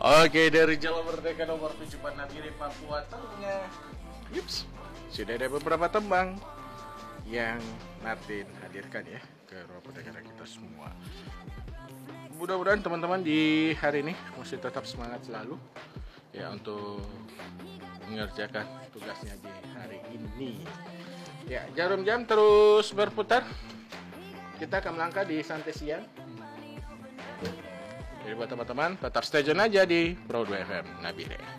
Oke, dari Jalan Merdeka nomor 7 Nabire, Papua Tengah. Yups, sudah ada beberapa tembang yang Martin hadirkan ya ke ruang pendengar kita semua. Mudah-mudahan teman-teman di hari ini masih tetap semangat selalu ya untuk mengerjakan tugasnya di hari ini. Ya, jarum jam terus berputar. Kita akan melangkah di santai siang. Jadi buat teman-teman tetap stay tune aja di Pro 2 FM Nabire.